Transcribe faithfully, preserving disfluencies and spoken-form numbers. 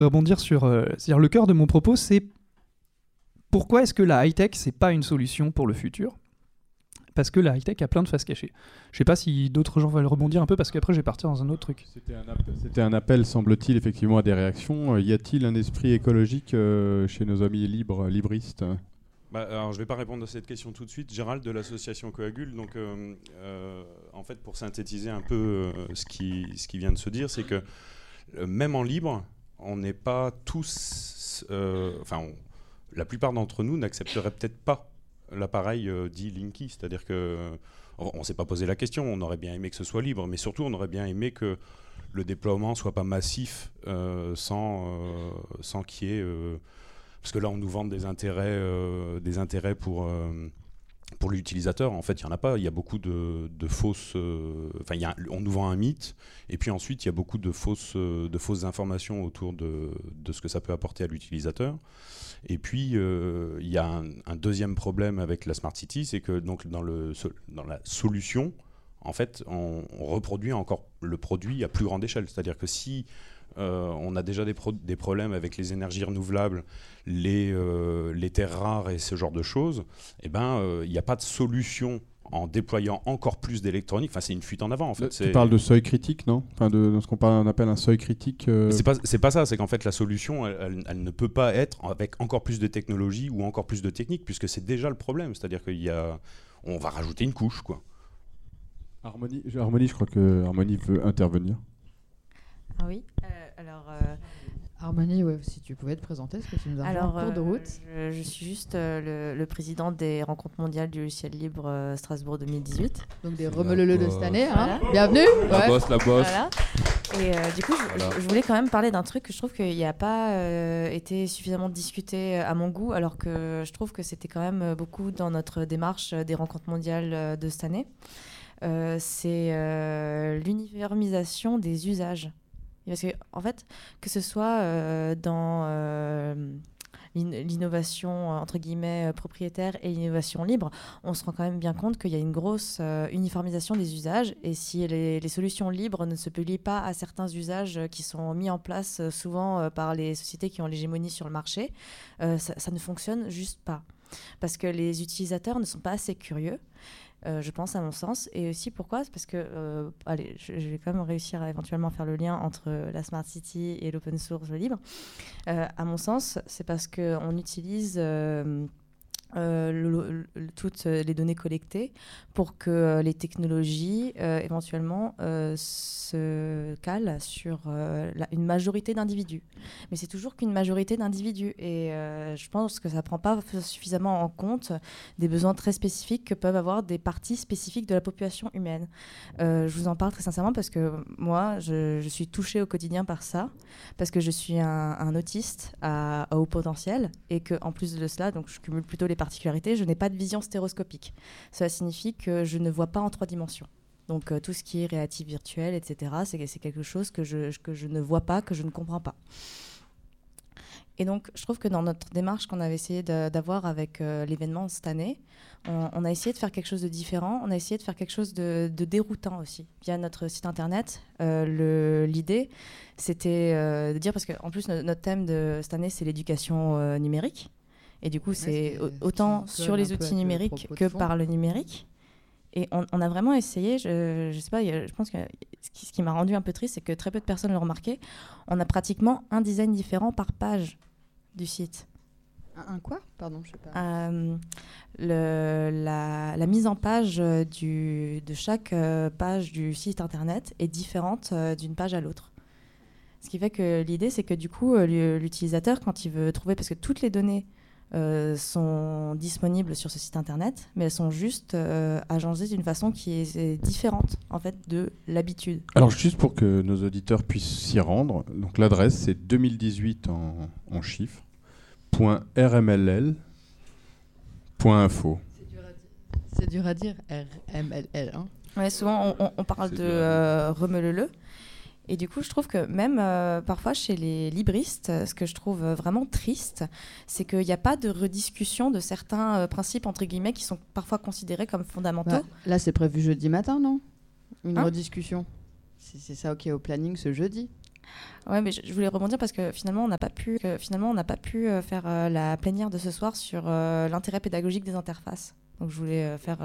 rebondir sur... Euh, c'est-à-dire le cœur de mon propos, c'est pourquoi est-ce que la high-tech, c'est pas une solution pour le futur ? Parce que la high-tech a plein de faces cachées. Je sais pas si d'autres gens veulent rebondir un peu, parce qu'appray je vais partir dans un autre truc. C'était un, app- c'était un appel, semble-t-il, effectivement, à des réactions. Euh, y a-t-il un esprit écologique euh, chez nos amis libres, libristes ? Bah, alors, je ne vais pas répondre à cette question tout de suite. Gérald de l'association Coagule. Donc, euh, euh, en fait, pour synthétiser un peu euh, ce, qui, ce qui vient de se dire, c'est que euh, même en libre, on n'est pas tous... Euh, enfin, on, la plupart d'entre nous n'accepteraient peut-être pas l'appareil euh, dit Linky. C'est-à-dire que on ne s'est pas posé la question. On aurait bien aimé que ce soit libre, mais surtout, on aurait bien aimé que le déploiement ne soit pas massif euh, sans, euh, sans qu'il y ait... Euh, parce que là, on nous vend des intérêts, euh, des intérêts pour, euh, pour l'utilisateur. En fait, il n'y en a pas. Il y a beaucoup de, de fausses... Enfin, euh, on nous vend un mythe. Et puis ensuite, il y a beaucoup de fausses, euh, de fausses informations autour de, de ce que ça peut apporter à l'utilisateur. Et puis, euh, il y a un, un deuxième problème avec la Smart City, c'est que donc, dans, le, dans la solution, en fait, on, on reproduit encore le produit à plus grande échelle. C'est-à-dire que si... Euh, on a déjà des, pro- des problèmes avec les énergies renouvelables, les, euh, les terres rares et ce genre de choses, eh ben, il n'y a pas de solution en déployant encore plus d'électronique. Enfin, c'est une fuite en avant, en fait. Tu c'est... parles de seuil critique, non ? Enfin, de, de ce qu'on parle, on appelle un seuil critique. Euh... C'est pas, c'est pas ça, c'est qu'en fait, la solution, elle, elle, elle ne peut pas être avec encore plus de technologie ou encore plus de technique, puisque c'est déjà le problème. C'est-à-dire qu'il y a... on va rajouter une couche, quoi. Harmonie, Harmonie, je crois que Harmonie veut intervenir. Ah oui, euh, alors... Euh... Harmonie, ouais, si tu pouvais te présenter, parce que tu nous as alors, en cours de route. Euh, je, je suis juste euh, le, le président des rencontres mondiales du logiciel libre euh, Strasbourg deux mille dix-huit. Donc des remeleleux de cette année, hein. Voilà. Bienvenue. La ouais. bosse, la bosse. Voilà. Et euh, du coup, je, Voilà. je, je voulais quand même parler d'un truc que je trouve qu'il n'y a pas euh, été suffisamment discuté à mon goût, alors que je trouve que c'était quand même beaucoup dans notre démarche des rencontres mondiales de cette année. Euh, c'est euh, l'uniformisation des usages. Parce que, en fait, que ce soit euh, dans euh, l'innovation entre guillemets propriétaire et l'innovation libre, on se rend quand même bien compte qu'il y a une grosse euh, uniformisation des usages. Et si les, les solutions libres ne se plient pas à certains usages qui sont mis en place euh, souvent euh, par les sociétés qui ont l'hégémonie sur le marché, euh, ça, ça ne fonctionne juste pas. Parce que les utilisateurs ne sont pas assez curieux. Euh, je pense, à mon sens. Et aussi, pourquoi ? C'est parce que, euh, allez, je, je vais quand même réussir à éventuellement faire le lien entre la Smart City et l'open source, le libre. Euh, à mon sens, c'est parce qu'on utilise euh, euh, le, le, toutes les données collectées pour que les technologies, euh, éventuellement, euh, se calent sur euh, la, une majorité d'individus. Mais c'est toujours qu'une majorité d'individus. Et euh, je pense que ça ne prend pas suffisamment en compte des besoins très spécifiques que peuvent avoir des parties spécifiques de la population humaine. Euh, je vous en parle très sincèrement parce que moi, je, je suis touchée au quotidien par ça, parce que je suis un, un autiste à, à haut potentiel et qu'en plus de cela, donc je cumule plutôt les particularités, je n'ai pas de vision stéroscopique. Cela signifie que je ne vois pas en trois dimensions. Donc euh, tout ce qui est réalité virtuelle, et cetera, c'est, c'est quelque chose que je, que je ne vois pas, que je ne comprends pas. Et donc, je trouve que dans notre démarche qu'on avait essayé de, d'avoir avec euh, l'événement cette année, on, on a essayé de faire quelque chose de différent. On a essayé de faire quelque chose de, de déroutant aussi, via notre site internet. Euh, le, l'idée, c'était euh, de dire, parce qu'en plus, no- notre thème de cette année, c'est l'éducation euh, numérique. Et du coup, ouais, c'est, c'est autant sur les outils numériques que par le numérique. Et on, on a vraiment essayé, je, je sais pas, je pense que ce qui, ce qui m'a rendu un peu triste, c'est que très peu de personnes l'ont remarqué, on a pratiquement un design différent par page du site. Un, un quoi ? Pardon, je sais pas. Euh, le, la, la mise en page du, de chaque page du site internet est différente d'une page à l'autre. Ce qui fait que l'idée, c'est que du coup, l'utilisateur, quand il veut trouver, parce que toutes les données Euh, sont disponibles sur ce site internet, mais elles sont juste euh, agencées d'une façon qui est, est différente en fait de l'habitude. Alors juste pour que nos auditeurs puissent s'y rendre, donc l'adresse c'est deux mille dix-huit en, en chiffres .rmll point info. C'est dur à dire, R M L L. Hein. Ouais, souvent on, on parle c'est de euh, remelele. Et du coup, je trouve que même euh, parfois chez les libristes, ce que je trouve vraiment triste, c'est qu'il n'y a pas de rediscussion de certains euh, principes, entre guillemets, qui sont parfois considérés comme fondamentaux. Bah, là, c'est prévu jeudi matin, non ? Une hein rediscussion. C'est, c'est ça, ok, au planning ce jeudi. Ouais, mais je, je voulais rebondir parce que finalement, on n'a pas pu, que finalement, on n'a pas pu euh, faire euh, la plénière de ce soir sur euh, l'intérêt pédagogique des interfaces. Donc, je voulais euh, faire